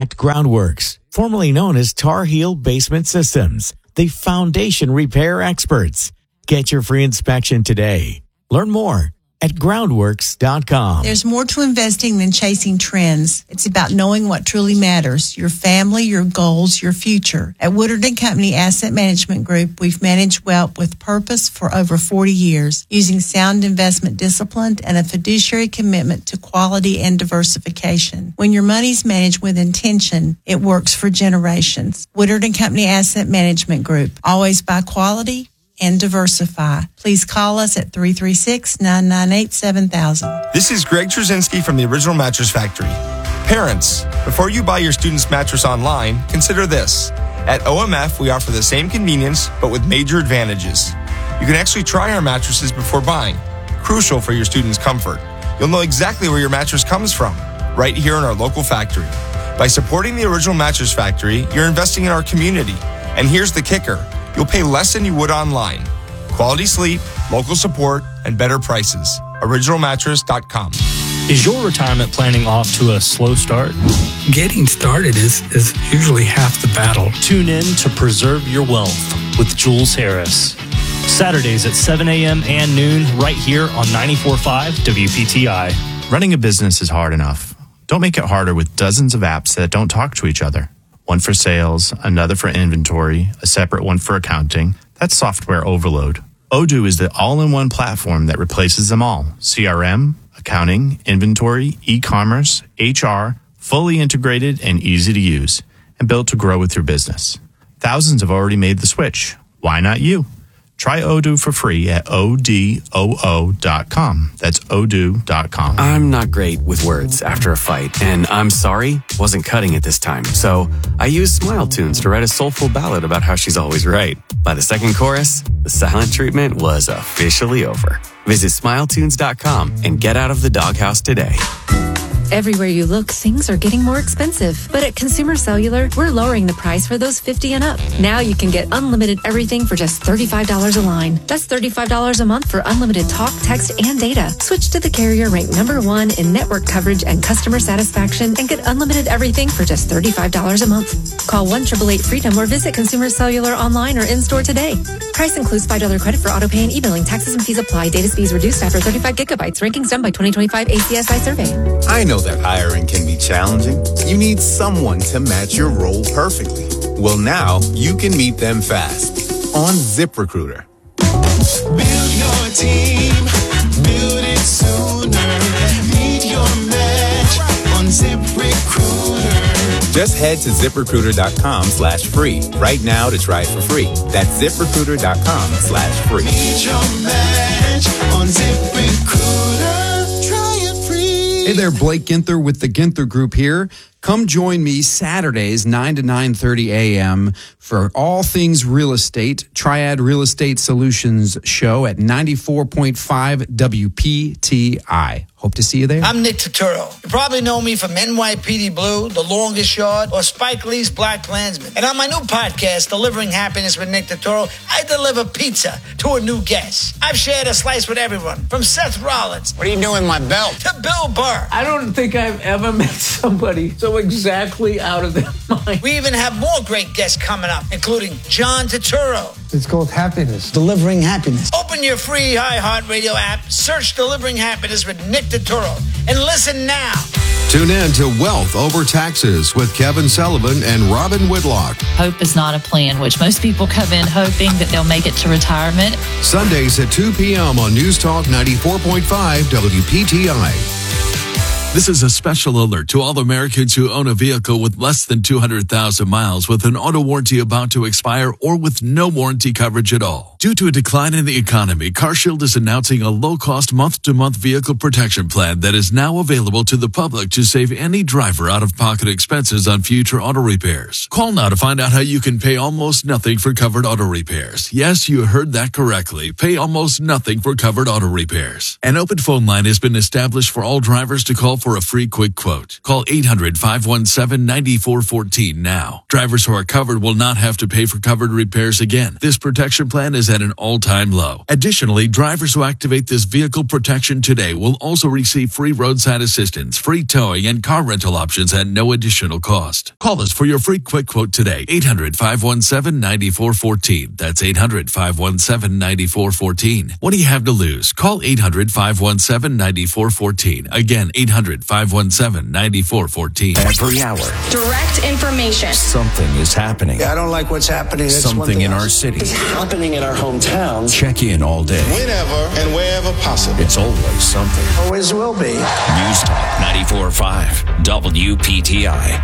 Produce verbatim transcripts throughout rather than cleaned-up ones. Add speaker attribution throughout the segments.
Speaker 1: Contact Groundworks, formerly known as Tar Heel Basement Systems, the foundation repair experts. Get your free inspection today. Learn more at groundworks dot com.
Speaker 2: There's more to investing than chasing trends. It's about knowing what truly matters, your family, your goals, your future. At Woodard and Company Asset Management Group, we've managed wealth with purpose for over forty years, using sound investment discipline and a fiduciary commitment to quality and diversification. When your money's managed with intention, it works for generations. Woodard and Company Asset Management Group, always buy quality and diversify. Please call us at three three six, nine nine eight, seven thousand.
Speaker 3: This is Greg Trzynski from the Original Mattress Factory. Parents, before you buy your student's mattress online, consider this. At O M F, we offer the same convenience, but with major advantages. You can actually try our mattresses before buying, crucial for your student's comfort. You'll know exactly where your mattress comes from, right here in our local factory. By supporting the Original Mattress Factory, you're investing in our community. And here's the kicker. You'll pay less than you would online. Quality sleep, local support, and better prices. original mattress dot com.
Speaker 4: Is your retirement planning off to a slow start?
Speaker 5: Getting started is, is usually half the battle.
Speaker 4: Tune in to Preserve Your Wealth with Jules Harris. Saturdays at seven a.m. and noon right here on ninety-four point five W P T I.
Speaker 6: Running a business is hard enough. Don't make it harder with dozens of apps that don't talk to each other. One for sales, another for inventory, a separate one for accounting. That's software overload. Odoo is the all-in-one platform that replaces them all. C R M, accounting, inventory, e-commerce, H R, fully integrated and easy to use, and built to grow with your business. Thousands have already made the switch. Why not you? Try Odoo for free at O D O O dot com. That's odoo dot com.
Speaker 7: I'm not great with words after a fight, and I'm sorry, wasn't cutting it this time. So I used Smile Tunes to write a soulful ballad about how she's always right. By the second chorus, the silent treatment was officially over. Visit smile tunes dot com and get out of the doghouse today.
Speaker 8: Everywhere you look, things are getting more expensive. But at Consumer Cellular, we're lowering the price for those fifty and up. Now you can get unlimited everything for just thirty-five dollars a line. That's thirty-five dollars a month for unlimited talk, text, and data. Switch to the carrier ranked number one in network coverage and customer satisfaction and get unlimited everything for just thirty-five dollars a month. Call one eight eight eight freedom or visit Consumer Cellular online or in-store today. Price includes five dollars credit for auto pay and e-billing. Taxes and fees apply. Data speeds reduced after thirty-five gigabytes. Rankings done by twenty twenty-five A C S I survey.
Speaker 9: I know that hiring can be challenging. You need someone to match your role perfectly. Well, now you can meet them fast on ZipRecruiter.
Speaker 10: Build your team, build it sooner. Meet your match on ZipRecruiter.
Speaker 9: Just head to ZipRecruiter.com slash free right now to try it for free. That's ZipRecruiter.com slash free.
Speaker 10: Meet your match on ZipRecruiter.
Speaker 11: Hey there, Blake Ginther with the Ginther Group here. Come join me Saturdays, nine to nine thirty a.m. for all things real estate, Triad Real Estate Solutions show at ninety-four point five W P T I. Hope to see you there.
Speaker 12: I'm Nick Turturro. You probably know me from N Y P D Blue, The Longest Yard, or Spike Lee's Black Klansman. And on my new podcast, Delivering Happiness with Nick Turturro, I deliver pizza to a new guest. I've shared a slice with everyone, from Seth Rollins.
Speaker 13: What are you doing with my belt?
Speaker 12: To Bill Burr.
Speaker 14: I don't think I've ever met somebody so exactly out of their mind.
Speaker 12: We even have more great guests coming up, including John Turturro.
Speaker 15: It's called Happiness. Delivering Happiness.
Speaker 12: Open your free iHeartRadio app, search Delivering Happiness with Nick Turturro, and listen now.
Speaker 16: Tune in to Wealth Over Taxes with Kevin Sullivan and Robin Whitlock.
Speaker 17: Hope is not a plan, which most people come in hoping that they'll make it to retirement.
Speaker 16: Sundays at two p.m. on News Talk ninety-four point five W P T I.
Speaker 18: This is a special alert to all Americans who own a vehicle with less than two hundred thousand miles with an auto warranty about to expire or with no warranty coverage at all. Due to a decline in the economy, CarShield is announcing a low-cost month-to-month vehicle protection plan that is now available to the public to save any driver out-of-pocket expenses on future auto repairs. Call now to find out how you can pay almost nothing for covered auto repairs. Yes, you heard that correctly. Pay almost nothing for covered auto repairs. An open phone line has been established for all drivers to call for a free quick quote. Call eight hundred, five one seven, nine four one four now. Drivers who are covered will not have to pay for covered repairs again. This protection plan is is at an all-time low. Additionally, drivers who activate this vehicle protection today will also receive free roadside assistance, free towing, and car rental options at no additional cost. Call us for your free quick quote today. eight hundred, five one seven, nine four one four. That's eight hundred, five one seven, nine four one four. What do you have to lose? Call eight hundred, five one seven, nine four one four. Again, eight hundred, five one seven, nine four one four.
Speaker 13: Every hour,
Speaker 19: Direct information.
Speaker 13: something is happening.
Speaker 15: I don't like what's happening. That's one
Speaker 13: Something
Speaker 15: thing
Speaker 13: in
Speaker 15: I-
Speaker 13: our city.
Speaker 15: It's happening in our hometowns.
Speaker 13: Check in all day.
Speaker 10: Whenever and wherever possible.
Speaker 13: It's always something.
Speaker 15: Always will be.
Speaker 13: News Talk ninety-four point five W P T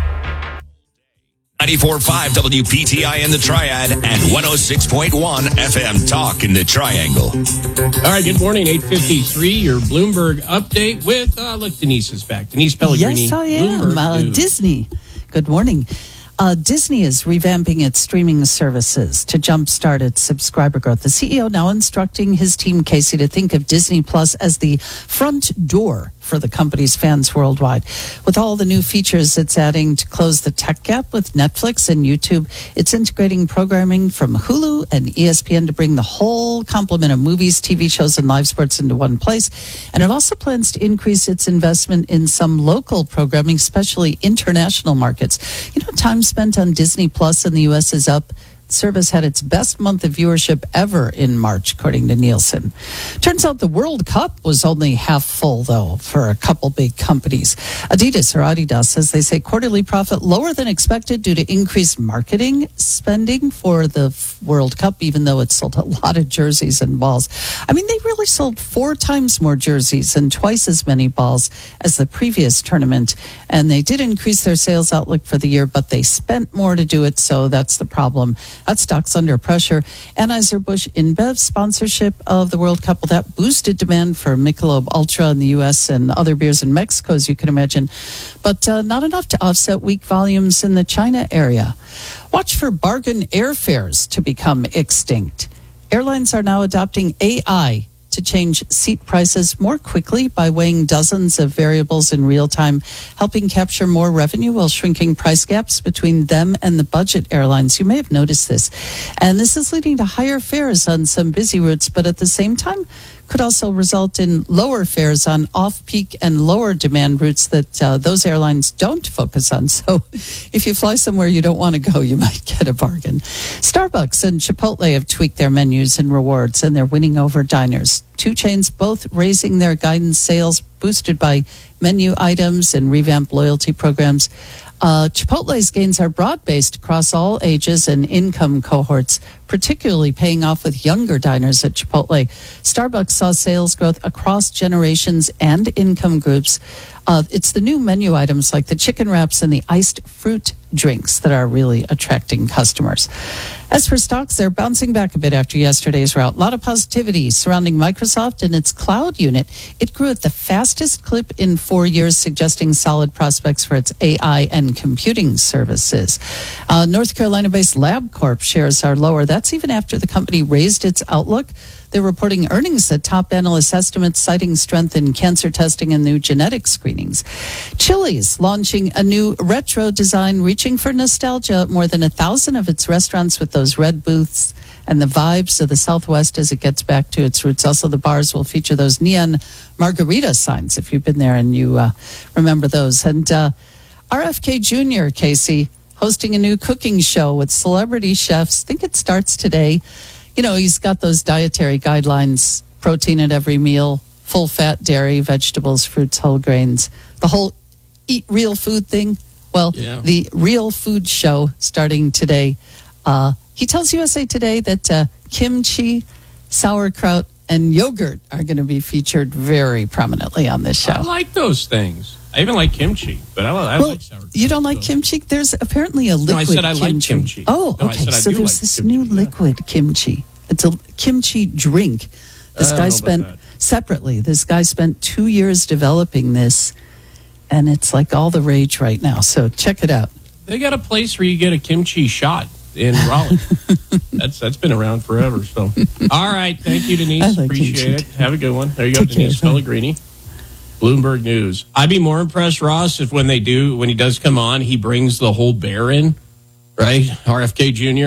Speaker 13: I.
Speaker 20: ninety-four point five W P T I in the Triad and one oh six point one F M Talk in the Triangle.
Speaker 21: All right, good morning, eight fifty-three, your Bloomberg update with, uh, look, Denise is back. Denise Pellegrini.
Speaker 22: Yes, I am.
Speaker 21: Bloomberg
Speaker 22: Uh,
Speaker 21: News.
Speaker 22: Disney. Good morning. Uh, Disney is revamping its streaming services to jumpstart its subscriber growth. The C E O now instructing his team, Casey, to think of Disney Plus as the front door for the company's fans worldwide. With all the new features it's adding to close the tech gap with Netflix and YouTube, it's integrating programming from Hulu and E S P N to bring the whole complement of movies, T V shows, and live sports into one place. And it also plans to increase its investment in some local programming, especially international markets. You know, time spent on Disney Plus in the U S is up. The service had its best month of viewership ever in March, according to Nielsen. Turns out the World Cup was only half full, though, for a couple big companies. Adidas or Adidas says they say quarterly profit lower than expected due to increased marketing spending for the World Cup, even though it sold a lot of jerseys and balls. I mean, they really sold four times more jerseys and twice as many balls as the previous tournament. And they did increase their sales outlook for the year, but they spent more to do it, so that's the problem. That stock's under pressure. Anheuser-Busch InBev sponsorship of the World Cup, well, that boosted demand for Michelob Ultra in the U S and other beers in Mexico, as you can imagine, but uh, not enough to offset weak volumes in the China area. Watch for bargain airfares to become extinct. Airlines are now adopting A I to change seat prices more quickly by weighing dozens of variables in real time, helping capture more revenue while shrinking price gaps between them and the budget airlines. You may have noticed this. And this is leading to higher fares on some busy routes, but at the same time, could also result in lower fares on off-peak and lower demand routes that uh, those airlines don't focus on. So if you fly somewhere you don't want to go, you might get a bargain. Starbucks and Chipotle have tweaked their menus and rewards, and they're winning over diners. Two chains both raising their guidance sales, boosted by menu items and revamped loyalty programs. Uh, Chipotle's gains are broad-based across all ages and income cohorts, particularly paying off with younger diners at Chipotle. Starbucks saw sales growth across generations and income groups. Uh, it's the new menu items like the chicken wraps and the iced fruit drinks that are really attracting customers. As for stocks, they're bouncing back a bit after yesterday's rout. A lot of positivity surrounding Microsoft and its cloud unit. It grew at the fastest clip in four years, suggesting solid prospects for its A I and computing services. Uh, North Carolina-based LabCorp shares are lower. That's even after the company raised its outlook. They're reporting earnings at top analyst estimates, citing strength in cancer testing and new genetic screenings. Chili's launching a new retro design, reaching for nostalgia at more than a thousand of its restaurants with those red booths and the vibes of the Southwest as it gets back to its roots. Also, the bars will feature those neon margarita signs, if you've been there and you uh, remember those. And uh, R F K Junior, Casey, hosting a new cooking show with celebrity chefs. I think it starts today. You know, he's got those dietary guidelines, protein at every meal, full fat dairy, vegetables, fruits, whole grains, the whole eat real food thing. Well,
Speaker 21: Yeah.
Speaker 22: the Real Food Show starting today. Uh, he tells U S A Today that uh, kimchi, sauerkraut, and yogurt are going to be featured very prominently on this show.
Speaker 21: I like those things. I even like kimchi, but I, I
Speaker 22: well,
Speaker 21: like sour.
Speaker 22: you don't like kimchi? There's apparently a liquid
Speaker 21: No, I said I like
Speaker 22: kimchi.
Speaker 21: kimchi.
Speaker 22: Oh,
Speaker 21: No, I
Speaker 22: okay.
Speaker 21: said I
Speaker 22: So
Speaker 21: do
Speaker 22: there's
Speaker 21: like
Speaker 22: this
Speaker 21: kimchi,
Speaker 22: new
Speaker 21: yeah.
Speaker 22: liquid kimchi. It's a kimchi drink. This
Speaker 21: I don't
Speaker 22: guy
Speaker 21: know
Speaker 22: spent
Speaker 21: about
Speaker 22: separately. This guy spent two years developing this, and it's like all the rage right now. So check it out.
Speaker 21: They got a place where you get a kimchi shot in Raleigh. that's that's been around forever. So, all right, thank you, Denise.
Speaker 22: I like
Speaker 21: Appreciate
Speaker 22: kimchi
Speaker 21: it. Have a good one. There you go,
Speaker 22: Take care,
Speaker 21: Denise
Speaker 22: bye.
Speaker 21: Pellegrini. Bloomberg News. I'd be more impressed, Ross, if when they do, when he does come on, he brings the whole bear in, right? R F K Junior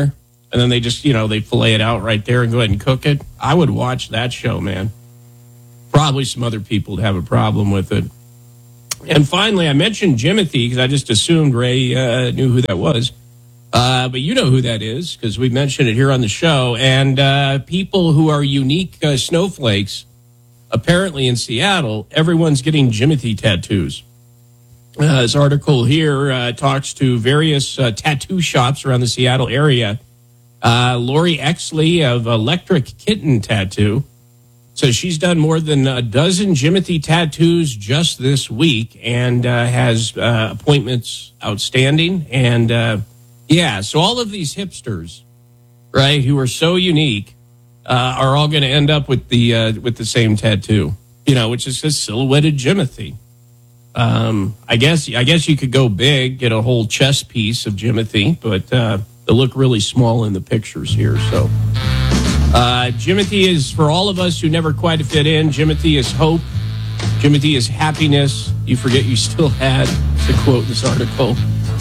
Speaker 21: and then they just, you know, they fillet it out right there and go ahead and cook it. I would watch that show, man. Probably some other people would have a problem with it. And finally, I mentioned Jimothy because I just assumed Ray uh, knew who that was. Uh, but you know who that is because we mentioned it here on the show. And uh, people who are unique uh, snowflakes, apparently in Seattle, everyone's getting Jimothy tattoos. Uh, this article here uh, talks to various uh, tattoo shops around the Seattle area. Uh, Lori Exley of Electric Kitten Tattoo says she's done more than a dozen Jimothy tattoos just this week and uh, has uh, appointments outstanding. And uh, yeah, so all of these hipsters, right, who are so unique, uh, are all going to end up with the uh, with the same tattoo, you know, which is just silhouetted Jimothy. Um, I guess I guess you could go big, get a whole chest piece of Jimothy, but uh, they look really small in the pictures here. So, uh, Jimothy is for all of us who never quite fit in. Jimothy is hope. Jimothy is happiness. You forget you still had. To quote this article.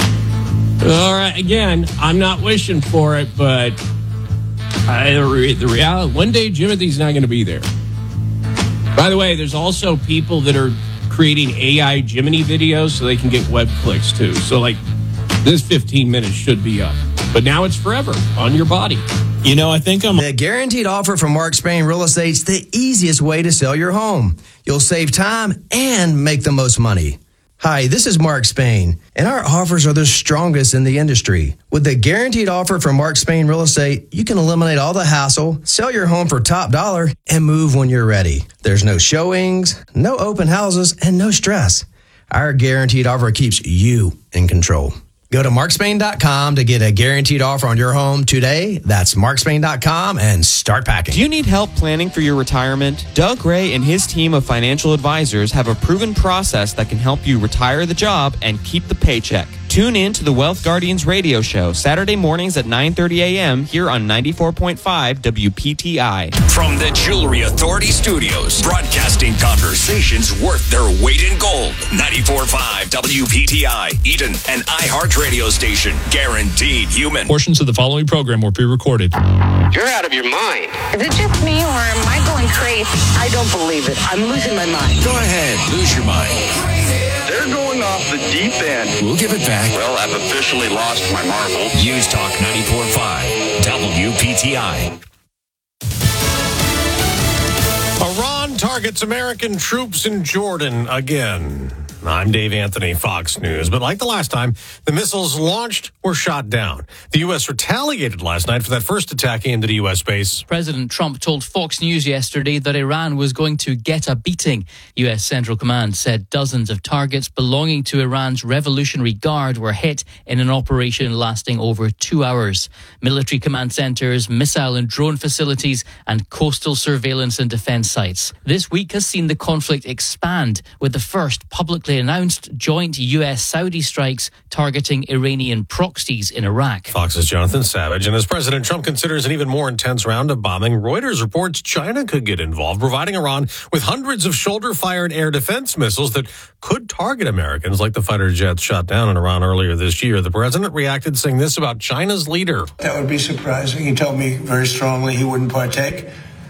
Speaker 21: All right, again, I'm not wishing for it, but I, the, re- the reality, one day Jimothy's not going to be there. By the way, there's also people that are creating A I Jiminy videos so they can get web clicks too. So like this fifteen minutes should be up, but now it's forever on your body.
Speaker 1: You know, I think I'm... The guaranteed offer from Mark Spain Real Estate's the easiest way to sell your home. You'll save time and make the most money. Hi, this is Mark Spain, and our offers are the strongest in the industry. With the guaranteed offer from Mark Spain Real Estate, you can eliminate all the hassle, sell your home for top dollar, and move when you're ready. There's no showings, no open houses, and no stress. Our guaranteed offer keeps you in control. Go to mark spain dot com to get a guaranteed offer on your home today. That's mark spain dot com and start packing.
Speaker 2: Do you need help planning for your retirement? Doug Ray and his team of financial advisors have a proven process that can help you retire the job and keep the paycheck. Tune in to the Wealth Guardians radio show Saturday mornings at nine thirty a.m. here on ninety-four point five W P T I.
Speaker 20: From the Jewelry Authority Studios, broadcasting conversations worth their weight in gold. ninety-four point five W P T I, Eden, an iHeart radio station. Guaranteed human.
Speaker 4: Portions of the following program were pre-recorded.
Speaker 23: You're out of your mind.
Speaker 19: Is it just me or am I going crazy?
Speaker 23: I don't believe it. I'm losing my mind.
Speaker 20: Go ahead, lose your mind.
Speaker 23: They're going off the deep end.
Speaker 20: We'll give it back.
Speaker 23: Well, I've officially lost my marbles.
Speaker 20: News Talk ninety-four point five W P T I.
Speaker 24: Iran targets American troops in Jordan again. I'm Dave Anthony, Fox News. But like the last time, the missiles launched were shot down. The U S retaliated last night for that first attack aimed at a U S base.
Speaker 25: President Trump told Fox News yesterday that Iran was going to get a beating. U S Central Command said dozens of targets belonging to Iran's Revolutionary Guard were hit in an operation lasting over two hours. Military command centers, missile and drone facilities, and coastal surveillance and defense sites. This week has seen the conflict expand with the first publicly announced joint U S-Saudi strikes targeting Iranian proxies in Iraq.
Speaker 24: Fox's Jonathan Savage. And as President Trump considers an even more intense round of bombing, Reuters reports China could get involved, providing Iran with hundreds of shoulder-fired air defense missiles that could target Americans, like the fighter jets shot down in Iran earlier this year. The president reacted saying this about China's leader.
Speaker 15: That would be surprising. He told me very strongly he wouldn't partake.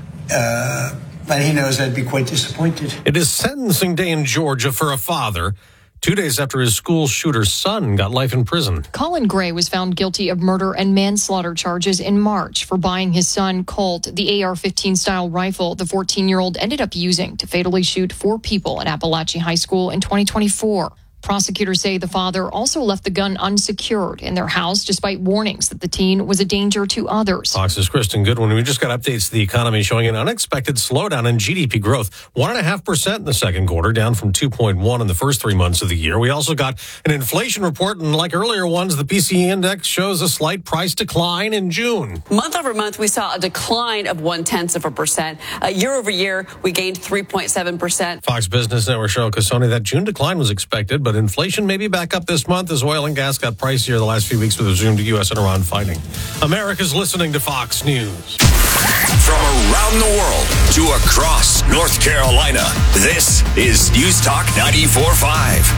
Speaker 15: Uh... But he knows I'd be quite disappointed.
Speaker 24: It is sentencing day in Georgia for a father, two days after his school shooter's son got life in prison.
Speaker 26: Colin Gray was found guilty of murder and manslaughter charges in March for buying his son Colt the A R fifteen style rifle the fourteen-year-old ended up using to fatally shoot four people at Appalachian High School in twenty twenty-four. Prosecutors say the father also left the gun unsecured in their house despite warnings that the teen was a danger to others.
Speaker 24: Fox's Kristen Goodwin. We just got updates to the economy showing an unexpected slowdown in G D P growth. one point five percent in the second quarter, down from two point one in the first three months of the year. We also got an inflation report, and like earlier ones, the P C E index shows a slight price decline in June.
Speaker 27: Month over month, we saw a decline of one-tenth of a percent. Uh, year over year, we gained three point seven percent.
Speaker 24: Fox Business Network Cheryl Casoni, that June decline was expected, but inflation may be back up this month as oil and gas got pricier the last few weeks with resumed U S and Iran fighting. America's listening to Fox News.
Speaker 20: From around the world to across North Carolina, this is News Talk ninety-four point five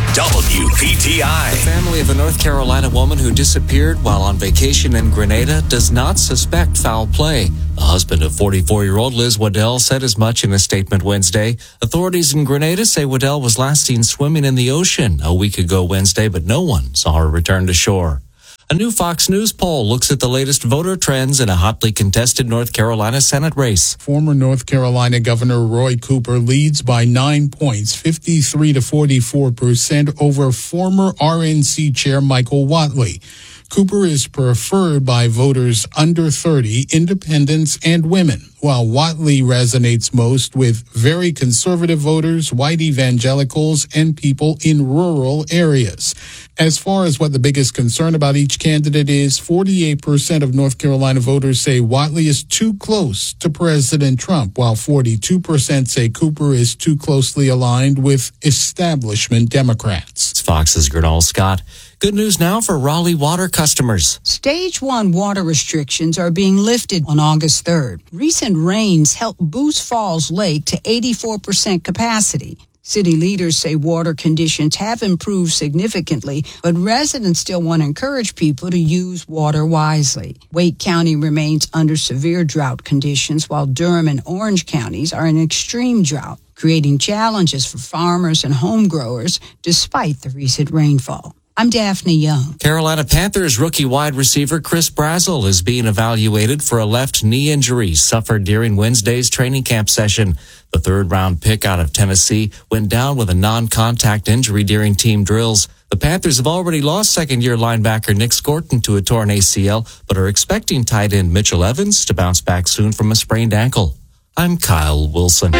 Speaker 20: W P T I.
Speaker 3: The family of a North Carolina woman who disappeared while on vacation in Grenada does not suspect foul play. The husband of forty-four-year-old Liz Waddell said as much in a statement Wednesday. Authorities in Grenada say Waddell was last seen swimming in the ocean a week ago Wednesday, but no one saw her return to shore. A new Fox News poll looks at the latest voter trends in a hotly contested North Carolina Senate race.
Speaker 5: Former North Carolina Governor Roy Cooper leads by nine points, fifty-three to forty-four percent over former R N C Chair Michael Whatley. Cooper is preferred by voters under thirty, independents, and women, while Whatley resonates most with very conservative voters, white evangelicals, and people in rural areas. As far as what the biggest concern about each candidate is, forty-eight percent of North Carolina voters say Whatley is too close to President Trump, while forty-two percent say Cooper is too closely aligned with establishment Democrats.
Speaker 3: It's Fox's Gernal Scott. Good news now for Raleigh water customers.
Speaker 6: Stage one water restrictions are being lifted on August third. Recent rains helped boost Falls Lake to eighty-four percent capacity. City leaders say water conditions have improved significantly, but residents still want to encourage people to use water wisely. Wake County remains under severe drought conditions, while Durham and Orange counties are in extreme drought, creating challenges for farmers and home growers despite the recent rainfall. I'm Daphne Young.
Speaker 3: Carolina Panthers rookie wide receiver Chris Brazzell is being evaluated for a left knee injury suffered during Wednesday's training camp session. The third-round pick out of Tennessee went down with a non-contact injury during team drills. The Panthers have already lost second-year linebacker Nick Scorton to a torn A C L, but are expecting tight end Mitchell Evans to bounce back soon from a sprained ankle. I'm Kyle Wilson.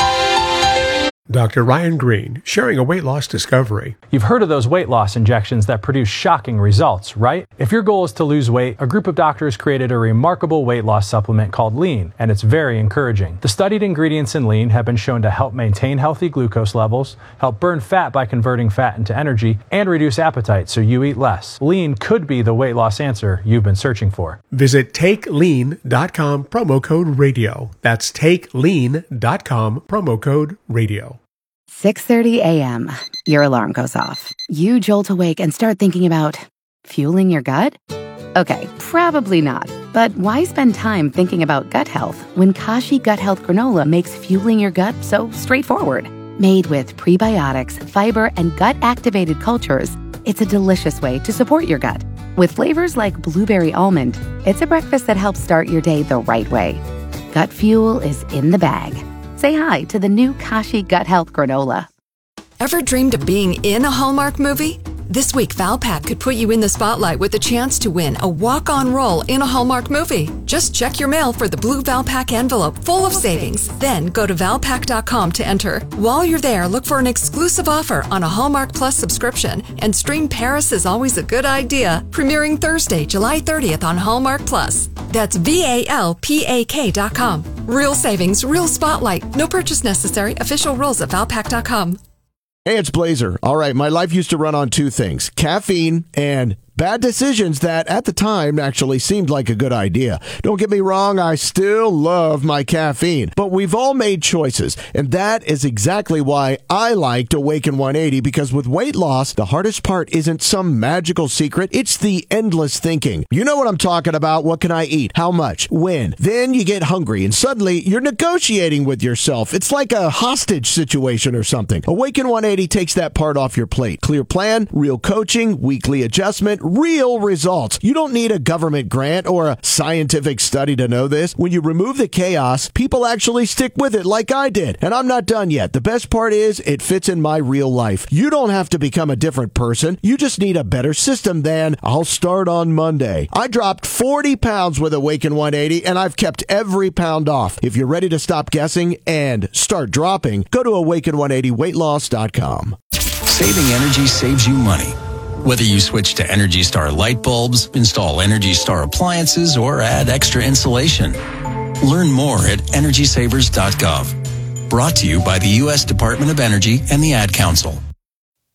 Speaker 7: Doctor Ryan Green, sharing a weight loss discovery.
Speaker 8: You've heard of those weight loss injections that produce shocking results, right? If your goal is to lose weight, a group of doctors created a remarkable weight loss supplement called Lean, and it's very encouraging. The studied ingredients in Lean have been shown to help maintain healthy glucose levels, help burn fat by converting fat into energy, and reduce appetite so you eat less. Lean could be the weight loss answer you've been searching for.
Speaker 7: Visit take lean dot com, promo code radio. That's take lean dot com, promo code radio.
Speaker 9: six thirty a.m. Your alarm goes off. You jolt awake and start thinking about fueling your gut? Okay, probably not. But why spend time thinking about gut health when Kashi Gut Health Granola makes fueling your gut so straightforward? Made with prebiotics, fiber, and gut-activated cultures, it's a delicious way to support your gut. With flavors like blueberry almond, it's a breakfast that helps start your day the right way. Gut fuel is in the bag. Say hi to the new Kashi Gut Health Granola.
Speaker 11: Ever dreamed of being in a Hallmark movie? This week, Valpak could put you in the spotlight with a chance to win a walk-on role in a Hallmark movie. Just check your mail for the blue Valpak envelope full of savings. Then go to valpak dot com to enter. While you're there, look for an exclusive offer on a Hallmark Plus subscription and stream Paris is Always a Good Idea, premiering Thursday, July thirtieth on Hallmark Plus. That's V A L P A K dot com. Real savings, real spotlight. No purchase necessary. Official rules at valpak dot com.
Speaker 28: Hey, it's Blazer. All right, my life used to run on two things, caffeine and bad decisions that at the time actually seemed like a good idea. Don't get me wrong, I still love my caffeine, but we've all made choices, and that is exactly why I liked Awaken one eighty, because with weight loss, the hardest part isn't some magical secret, it's the endless thinking. You know what I'm talking about. What can I eat? How much? When? Then you get hungry, and suddenly you're negotiating with yourself. It's like a hostage situation or something. Awaken one eighty takes that part off your plate. Clear plan, real coaching, weekly adjustment, real results. You don't need a government grant or a scientific study to know this. When you remove the chaos, people actually stick with it like I did. And I'm not done yet. The best part is it fits in my real life. You don't have to become a different person. You just need a better system than I'll start on Monday. I dropped forty pounds with Awaken one eighty and I've kept every pound off. If you're ready to stop guessing and start dropping, go to awaken one eighty weight loss dot com.
Speaker 13: Saving energy saves you money. Whether you switch to Energy Star light bulbs, install Energy Star appliances, or add extra insulation. Learn more at energy savers dot gov. Brought to you by the U S Department of Energy and the Ad Council.